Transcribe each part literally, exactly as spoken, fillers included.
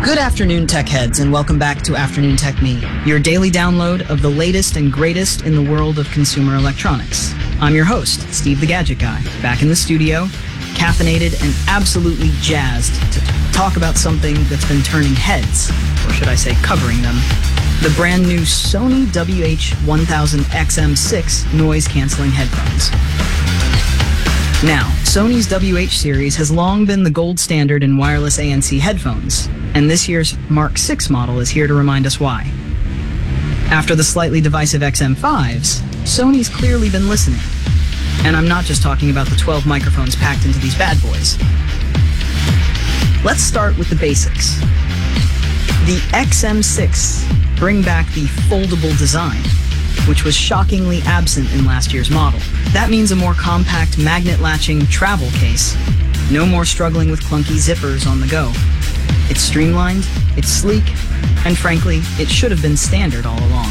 Good afternoon, tech heads, and welcome back to Afternoon Tech Me, your daily download of the latest and greatest in the world of consumer electronics. I'm your host, Steve the Gadget Guy, back in the studio, caffeinated and absolutely jazzed to talk about something that's been turning heads, or should I say covering them, the brand new Sony W H one thousand X M six noise-canceling headphones. Now, Sony's W H series has long been the gold standard in wireless A N C headphones, and this year's Mark six model is here to remind us why. After the slightly divisive X M fives, Sony's clearly been listening. And I'm not just talking about the twelve microphones packed into these bad boys. Let's start with the basics. The X M six bring back the foldable design, which was shockingly absent in last year's model. That means a more compact magnet-latching travel case. No more struggling with clunky zippers on the go. It's streamlined, it's sleek, and frankly, it should have been standard all along.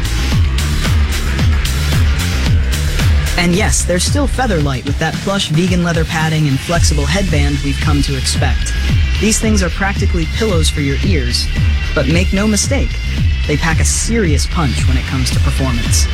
And yes, there's still Featherlight with that plush vegan leather padding and flexible headband we've come to expect. These things are practically pillows for your ears, but make no mistake, they pack a serious punch when it comes to performance.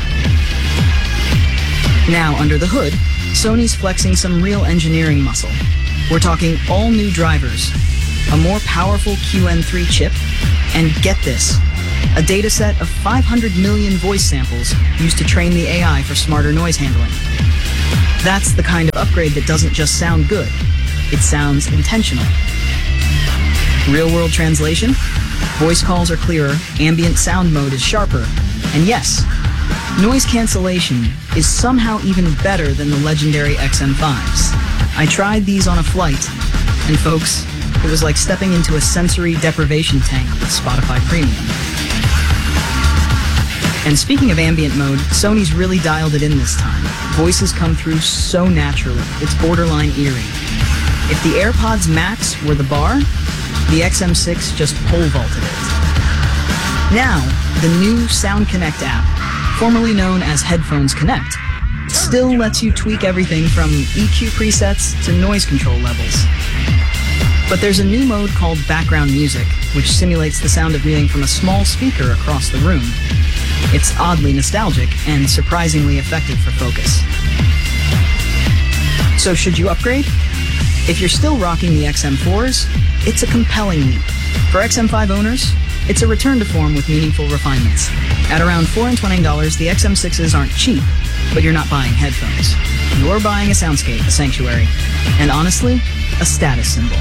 Now, under the hood, Sony's flexing some real engineering muscle. We're talking all new drivers, a more powerful Q N three chip, and get this, a dataset of five hundred million voice samples used to train the A I for smarter noise handling. That's the kind of upgrade that doesn't just sound good, it sounds intentional. Real-world translation? Voice calls are clearer, ambient sound mode is sharper, and yes, noise cancellation is somehow even better than the legendary X M fives. I tried these on a flight, and folks, it was like stepping into a sensory deprivation tank with Spotify Premium. And speaking of ambient mode, Sony's really dialed it in this time. Voices come through so naturally, it's borderline eerie. If the AirPods Max were the bar, the X M six just pole vaulted it. Now, the new Sound Connect app, formerly known as Headphones Connect, still lets you tweak everything from E Q presets to noise control levels. But there's a new mode called Background Music, which simulates the sound of music from a small speaker across the room. It's oddly nostalgic and surprisingly effective for focus. So should you upgrade? If you're still rocking the X M fours, it's a compelling leap. For X M five owners, it's a return to form with meaningful refinements. At around four hundred twenty dollars, the X M sixes aren't cheap, but you're not buying headphones. You're buying a soundscape, a sanctuary, and honestly, a status symbol.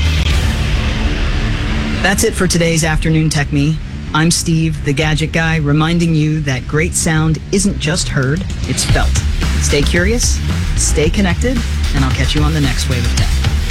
That's it for today's Afternoon Tech Me. I'm Steve, the Gadget Guy, reminding you that great sound isn't just heard, it's felt. Stay curious, stay connected, and I'll catch you on the next wave of tech.